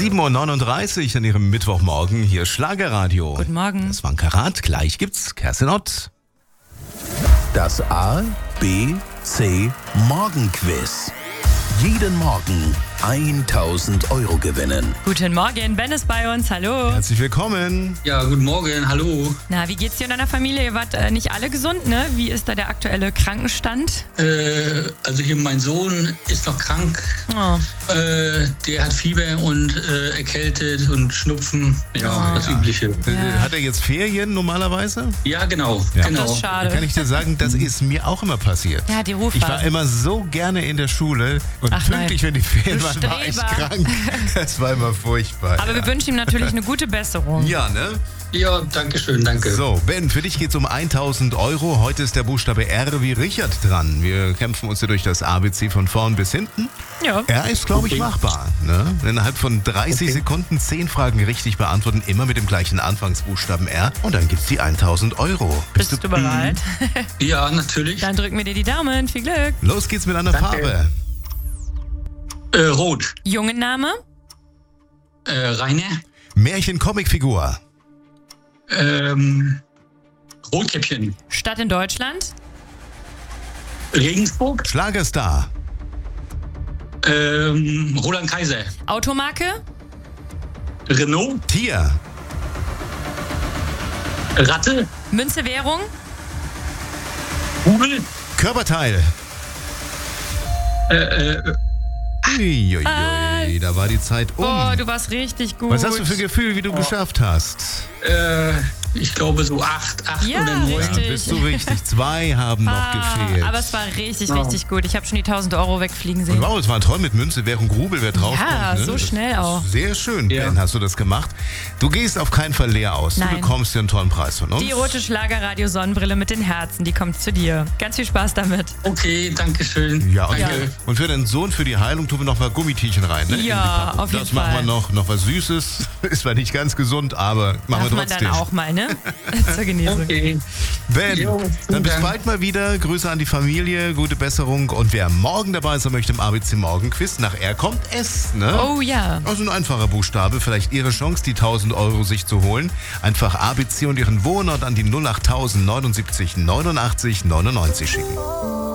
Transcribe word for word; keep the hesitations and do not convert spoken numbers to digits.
sieben Uhr neununddreißig an Ihrem Mittwochmorgen. Hier Schlagerradio. Guten Morgen. Das war ein Karat. Gleich gibt's Kerstin Ott. Das A, B, C Morgenquiz. Jeden Morgen tausend Euro gewinnen. Guten Morgen, Ben ist bei uns, hallo. Herzlich willkommen. Ja, guten Morgen, hallo. Na, wie geht's dir und deiner Familie? Ihr wart äh, nicht alle gesund, ne? Wie ist da der aktuelle Krankenstand? Äh, also hier mein Sohn ist noch krank. Oh. Äh, der hat Fieber und äh, erkältet und Schnupfen. Ja, Oh. das Übliche. Äh, Hat er jetzt Ferien normalerweise? Ja, genau. Ja. genau. Das ist schade. Da kann ich dir sagen, das ist mir auch immer passiert. Ja, die Ich Rufphase. war immer so gerne in der Schule und Ach pünktlich, wenn die Ferien Du waren, war ich Streber. krank. Das war immer furchtbar. Aber ja. wir wünschen ihm natürlich eine gute Besserung. Ja, ne? Ja, danke schön, danke. So, Ben, für dich geht's um tausend Euro. Heute ist der Buchstabe R wie Richard dran. Wir kämpfen uns hier durch das A B C von vorn bis hinten. Ja. Er ist, glaube ich, Okay. machbar. Ne? Innerhalb von dreißig Okay. Sekunden zehn Fragen richtig beantworten, immer mit dem gleichen Anfangsbuchstaben R. Und dann gibt's die tausend Euro. Bist du bereit? Ja, natürlich. Dann drücken wir dir die Daumen. Viel Glück. Los geht's mit einer Danke. Farbe. Äh, Rot. Jungenname? Äh, Rainer. Märchen-Comicfigur. Ähm, Rotkäppchen. Stadt in Deutschland? Regensburg. Schlagerstar. Ähm, Roland Kaiser. Automarke? Renault. Tier. Ratte. Münze, Währung? Google. Körperteil. Äh, äh, Uiuiui, Was? da war die Zeit um. Oh, du warst richtig gut. Was hast du für Gefühl, wie du geschafft hast? äh, ich glaube so acht, acht Ja, oder neun. richtig. Bist du richtig? Zwei haben noch Ah, gefehlt. aber es war richtig, Oh. richtig gut. Ich habe schon die tausend Euro wegfliegen sehen. Und wow, es war toll mit Münze, Währung, Grubel, wer drauf Ja, kommt. Ne? so Das schnell ist auch. Sehr schön, Ja. Ben, hast du das gemacht. Du gehst auf keinen Fall leer aus. Nein. Du bekommst dir einen tollen Preis von uns. Die rote Schlagerradio-Sonnenbrille mit den Herzen, die kommt zu dir. Ganz viel Spaß damit. Okay, danke schön. Ja, und, danke. und für deinen Sohn, für die Heilung, tun wir noch mal Gummitierchen rein. Ne? In die Ja, Packung. auf jeden Das machen wir Fall. noch, noch was Süßes. Ist zwar nicht ganz gesund, aber machen Darf wir man trotzdem. dann auch mal, ne? Zur Genesung. Okay. Ben, Jo, dann vielen bis Dank. bald mal wieder. Grüße an die Familie, gute Besserung. Und wer morgen dabei sein möchte im A B C Morgenquiz, nach R kommt S, ne? Oh ja. Also ein einfacher Buchstabe, vielleicht Ihre Chance, die tausend Euro sich zu holen. Einfach A B C und Ihren Wohnort an die null acht null null neunundsiebzig neunundachtzig neunundneunzig schicken.